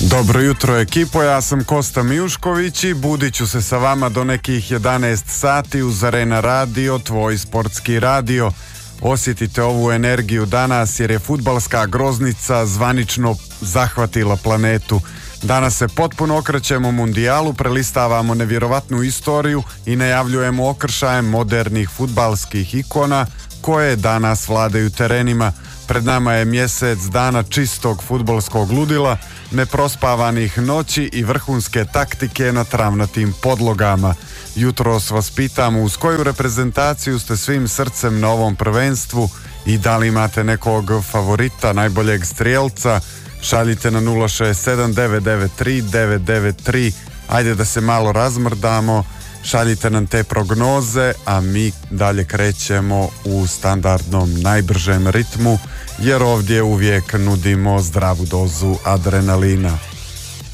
Dobro jutro ekipo, ja sam Kosta Mijušković i budit ću se sa vama do nekih 11 sati uz Arena Radio, tvoj sportski radio. Osjetite ovu energiju danas jer je fudbalska groznica zvanično zahvatila planetu. Danas se potpuno okrećemo mundijalu, prelistavamo nevjerovatnu istoriju i najavljujemo okršajem modernih fudbalskih ikona koje danas vladaju terenima. Pred nama je mjesec dana čistog fudbalskog ludila, neprospavanih noći i vrhunske taktike na travnatim podlogama. Jutros vas pitamo uz koju reprezentaciju ste svim srcem na ovom prvenstvu i da li imate nekog favorita, najboljeg strijelca. Šaljite na 067-993-993. Ajde da se malo razmrdamo. Šaljite nam te prognoze, a mi dalje krećemo u standardnom najbržem ritmu, jer ovdje uvijek nudimo zdravu dozu adrenalina.